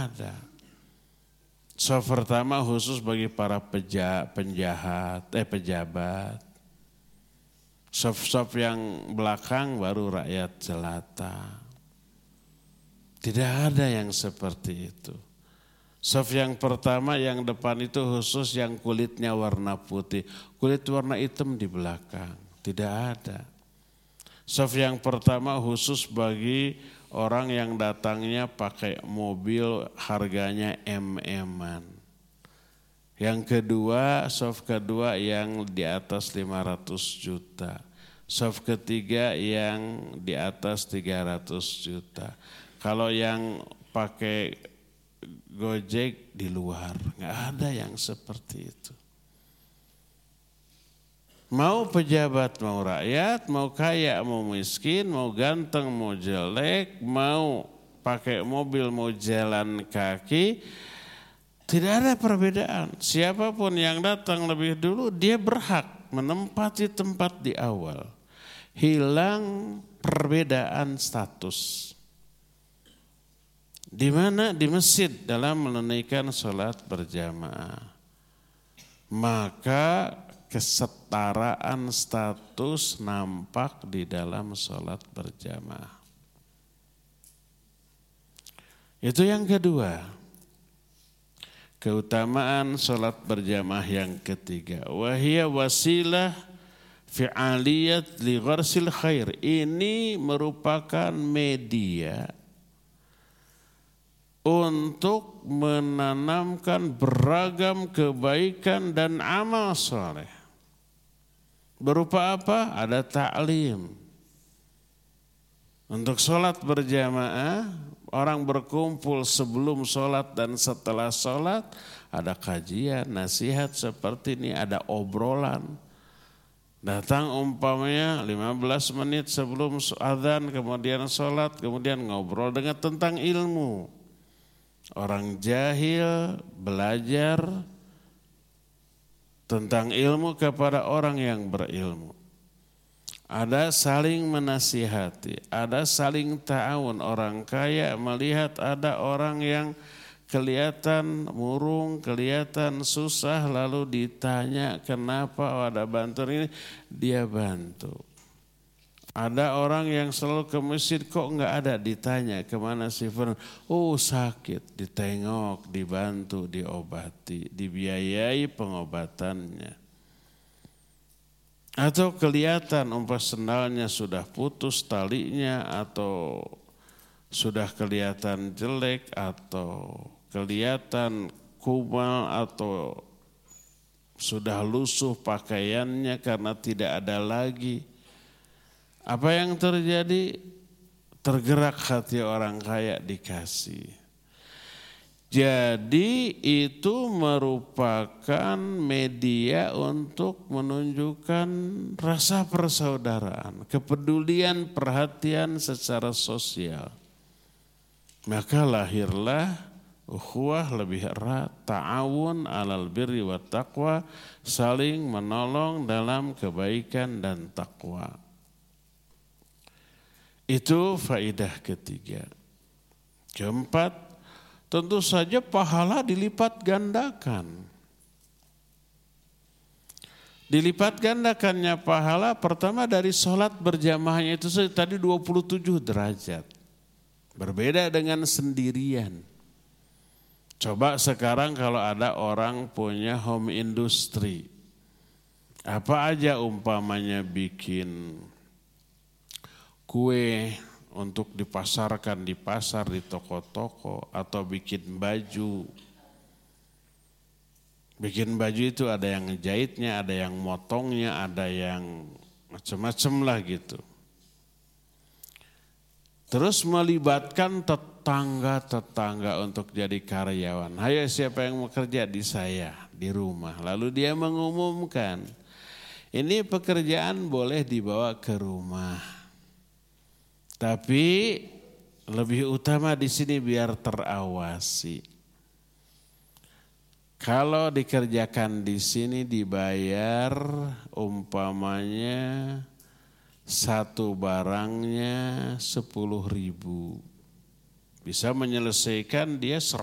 ada. Saf pertama khusus bagi para pejabat. Saf yang belakang baru rakyat jelata. Tidak ada yang seperti itu. Saf yang pertama yang depan itu khusus yang kulitnya warna putih. Kulit warna hitam di belakang. Tidak ada. Saf yang pertama khusus bagi orang yang datangnya pakai mobil harganya MM-an. Yang kedua, saf kedua yang di atas 500 juta. Saf ketiga yang di atas 300 juta. Kalau yang pakai Gojek di luar, nggak ada yang seperti itu. Mau pejabat, mau rakyat, mau kaya, mau miskin, mau ganteng, mau jelek, mau pakai mobil, mau jalan kaki, tidak ada perbedaan. Siapapun yang datang lebih dulu, dia berhak menempati tempat di awal. Hilang perbedaan status. Di mana? Di masjid dalam menunaikan sholat berjamaah. Maka kesetaraan status nampak di dalam sholat berjamaah. Itu yang kedua. Keutamaan sholat berjamaah yang ketiga. Wahia wasilah fi'aliyat li gharsil khair. Ini merupakan media untuk menanamkan beragam kebaikan dan amal soleh. Berupa apa? Ada ta'lim. Untuk sholat berjamaah, orang berkumpul sebelum sholat dan setelah sholat, ada kajian, nasihat seperti ini, ada obrolan. Datang umpamanya 15 menit sebelum azan, kemudian sholat, kemudian ngobrol dengan tentang ilmu. Orang jahil belajar tentang ilmu kepada orang yang berilmu. Ada saling menasihati, ada saling ta'awun. Orang kaya melihat ada orang yang kelihatan murung, kelihatan susah, lalu ditanya kenapa ada bantuan ini, dia bantu. Ada orang yang selalu ke masjid kok enggak ada, ditanya kemana sih? Oh sakit, ditengok, dibantu, diobati, dibiayai pengobatannya. Atau kelihatan sendalnya sudah putus talinya, atau sudah kelihatan jelek, atau kelihatan kumal, atau sudah lusuh pakaiannya karena tidak ada lagi. Apa yang terjadi? Tergerak hati orang kaya, dikasih. Jadi itu merupakan media untuk menunjukkan rasa persaudaraan, kepedulian, perhatian secara sosial. Maka lahirlah ukhuwah lebih erat, ta'awun alal birri wa taqwa, saling menolong dalam kebaikan dan takwa. Itu faidah ketiga. Keempat, tentu saja pahala dilipat gandakan. Dilipat gandakannya pahala pertama dari sholat berjamaahnya itu tadi 27 derajat. Berbeda dengan sendirian. Coba sekarang kalau ada orang punya home industry. Apa aja umpamanya bikin kue untuk dipasarkan di pasar, di toko-toko, atau bikin baju. Bikin baju itu ada yang ngejahitnya, ada yang motongnya, ada yang macam-macam lah gitu. Terus melibatkan tetangga-tetangga untuk jadi karyawan. Hayo siapa yang mau kerja di saya, di rumah. Lalu dia mengumumkan, ini pekerjaan boleh dibawa ke rumah. Tapi lebih utama di sini biar terawasi. Kalau dikerjakan di sini dibayar umpamanya satu barangnya 10.000. Bisa menyelesaikan dia